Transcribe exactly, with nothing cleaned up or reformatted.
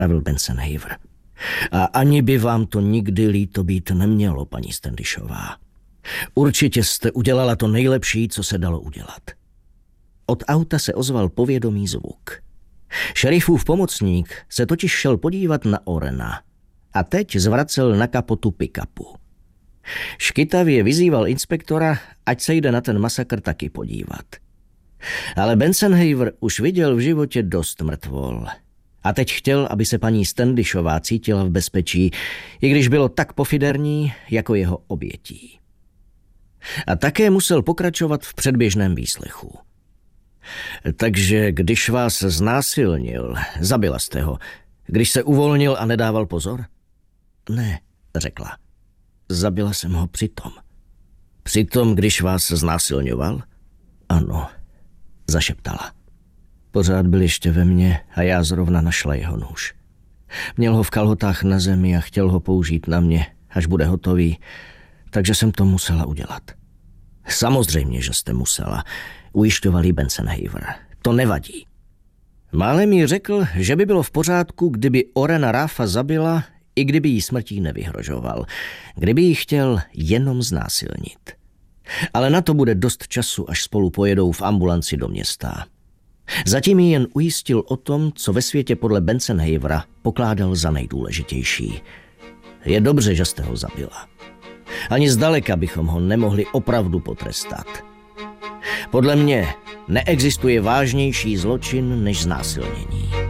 pravil Bensenhaver. A ani by vám to nikdy líto být nemělo, paní Standishová. Určitě jste udělala to nejlepší, co se dalo udělat. Od auta se ozval povědomý zvuk. Šerifův pomocník se totiž šel podívat na Orena a teď zvracel na kapotu pick-upu. Škytavě vyzýval inspektora, ať se jde na ten masakr taky podívat. Ale Bensenhaver už viděl v životě dost mrtvol a teď chtěl, aby se paní Standishová cítila v bezpečí, i když bylo tak pofiderní jako jeho obětí. A také musel pokračovat v předběžném výslechu. Takže když vás znásilnil, zabila jste ho, když se uvolnil a nedával pozor? Ne, řekla. Zabila jsem ho přitom. Přitom, když vás znásilňoval? Ano, zašeptala. Pořád byl ještě ve mně a já zrovna našla jeho nůž. Měl ho v kalhotách na zemi a chtěl ho použít na mě, až bude hotový, takže jsem to musela udělat. Samozřejmě, že jste musela, ujišťoval jí Bensenhaver. To nevadí. Málem mi řekl, že by bylo v pořádku, kdyby Orena Raffa zabila, i kdyby jí smrtí nevyhrožoval, kdyby jí chtěl jenom znásilnit. Ale na to bude dost času, až spolu pojedou v ambulanci do města. Zatím jí jen ujistil o tom, co ve světě podle Bensenhavera pokládal za nejdůležitější. Je dobře, že jste ho zabila. Ani zdaleka bychom ho nemohli opravdu potrestat. Podle mě neexistuje vážnější zločin než znásilnění.